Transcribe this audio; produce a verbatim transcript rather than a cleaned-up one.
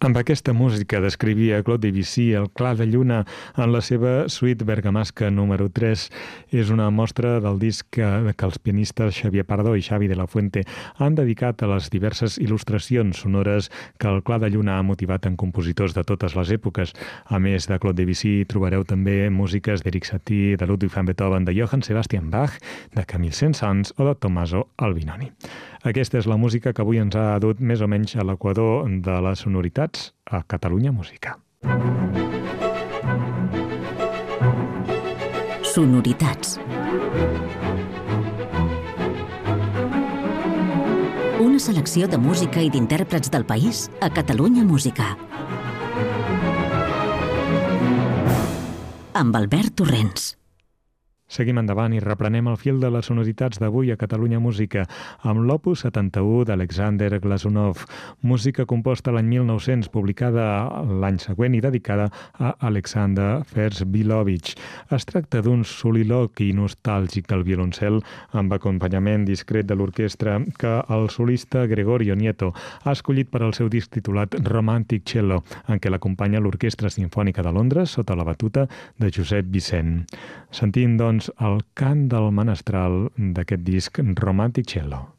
Amb aquesta música descrivia Claude Debussy el clar de lluna en la seva suite bergamasca número tres. És una mostra del disc que, que els pianistes Xavier Pardo i Xavi de la Fuente han dedicat a les diverses il·lustracions sonores que el clar de lluna ha motivat en compositors de totes les èpoques. A més de Claude Debussy trobareu també músiques d'Eric Satie, de Ludwig van Beethoven, de Johann Sebastian Bach, de Camille Saint-Saëns o de Tommaso Albinoni. Aquesta és la música que avui ens ha dut més o menys a l'equador de les sonoritats a Catalunya Música. Sonoritats. Una selecció de música i d'intèrprets del país a Catalunya Música. Amb Albert Torrents. Seguim endavant i reprenem el fil de les sonoritats d'avui a Catalunya Música amb l'Opus setanta-u d'Alexander Glazunov, música composta l'any mil nou-cents, publicada l'any següent i dedicada a Alexander Fersbilovich. Es tracta d'un soliloqui nostàlgic del violoncel amb acompanyament discret de l'orquestra que el solista Gregorio Nieto ha escollit per al seu disc titulat Romantic Cello, en què l'acompanya l'Orquestra Simfònica de Londres sota la batuta de Josep Vicent. Sentim, doncs, el cant del menestral d'aquest disc Romantic Cello.